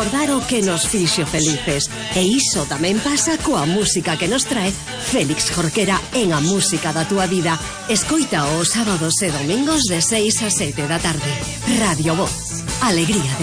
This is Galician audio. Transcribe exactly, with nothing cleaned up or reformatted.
recordar o que nos fixo felices. E iso tamén pasa coa música que nos trae Félix Jorquera en A Música da Túa Vida. Escoita os sábados e domingos de seis a sete da tarde. Radio Voz. Alegría de